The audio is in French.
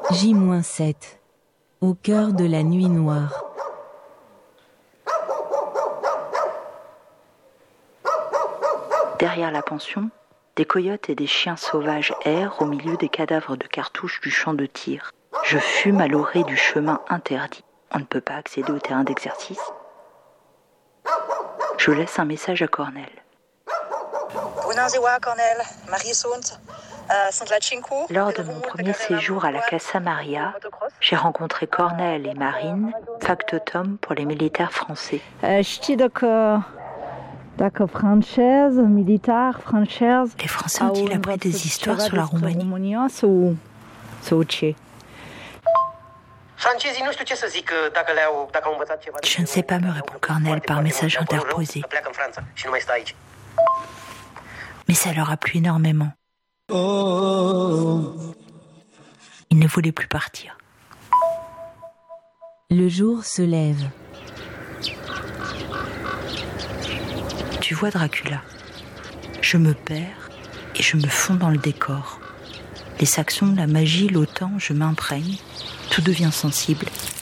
J-7, au cœur de la nuit noire. Derrière la pension, des coyotes et des chiens sauvages errent au milieu des cadavres de cartouches du champ de tir. Je fume à l'orée du chemin interdit. On ne peut pas accéder au terrain d'exercice. Je laisse un message à Cornel. Lors de mon premier séjour à la Casa Maria, j'ai rencontré Cornel et Marine, factotum pour les militaires français. Les Français ont-ils appris des histoires sur la Roumanie ? Je ne sais pas, me répond Cornel par message interposé. Mais ça leur a plu énormément. Ils ne voulaient plus partir. Le jour se lève. Tu vois Dracula. Je me perds et je me fonds dans le décor. Les Saxons, la magie, l'OTAN, je m'imprègne. Tout devient sensible.